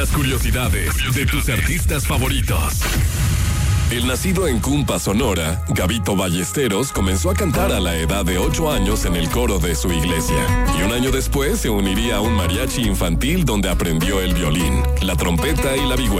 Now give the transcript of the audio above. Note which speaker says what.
Speaker 1: las curiosidades de tus artistas favoritos. El nacido en Cumpa, Sonora, Gabito Ballesteros comenzó a cantar a la edad de 8 años en el coro de su iglesia. Y un año después se uniría a un mariachi infantil donde aprendió el violín, la trompeta y la vihuela.